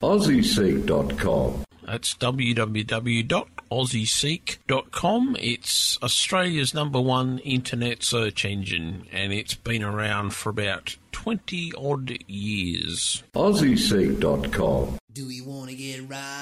AussieSeek.com. That's www.aussieseek.com. It's Australia's #1 internet search engine, and it's been around for about 20-odd years. AussieSeek.com. Do we want to get right?